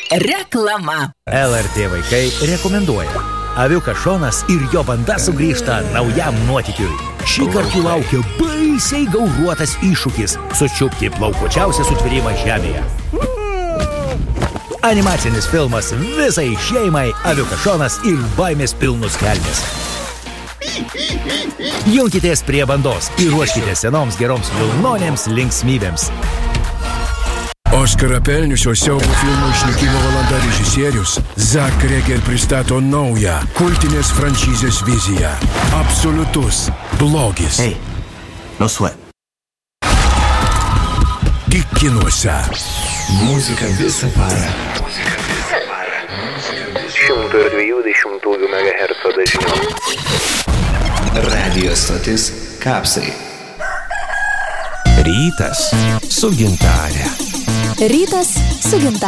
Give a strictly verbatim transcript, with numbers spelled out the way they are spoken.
Reklama. L R T vaikai rekomenduoja. Aviukas Šonas ir jo banda sugrįžta naujam nuotykiui. Šį kartą laukia baisiai gauruotas iššūkis – sučiupti plaukuočiausią sutvėrimą žemėje. Animacinis filmas visai šeimai Aviukas Šonas ir baimės pilnus kelnes. Junkitės prie bandos ir ruoškite senoms geroms vilnonėms linksmybėms. Oskarą pelniusio siaubo filmo Išnykimo valanda režisierius Zak Kreger pristato naują kultinės franšizės viziją. Absoliutus blogis. Hey, no sweat. Tik kinuose. Muzika visą parą. šimto dviejų dešimtųjų megaherco dažniu. Radio stotis Kapsai. Rytas su gintare. Rytas su gintare.